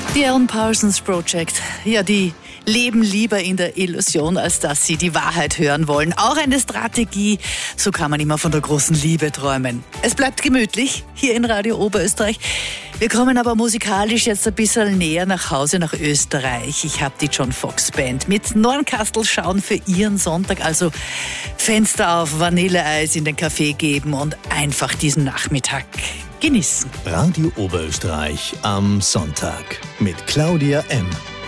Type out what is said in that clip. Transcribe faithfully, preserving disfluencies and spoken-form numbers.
Die Alan Parsons Project, ja, die leben lieber in der Illusion, als dass sie die Wahrheit hören wollen. Auch eine Strategie, so kann man immer von der großen Liebe träumen. Es bleibt gemütlich hier in Radio Oberösterreich. Wir kommen aber musikalisch jetzt ein bisschen näher nach Hause, nach Österreich. Ich habe die John Fox Band mit Nornkastel schauen für ihren Sonntag. Also Fenster auf, Vanilleeis in den Kaffee geben und einfach diesen Nachmittag genießen. Radio Oberösterreich am Sonntag mit Claudia M.